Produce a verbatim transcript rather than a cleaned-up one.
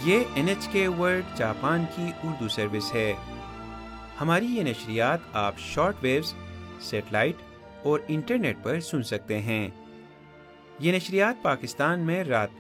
ये N H के world Japan की उर्दू सर्विस है। हमारी ये नशरियात आप शॉर्ट वेव्स, सेटेलाइट और इंटरनेट पर सुन सकते हैं। ये नशरियात पाकिस्तान में रात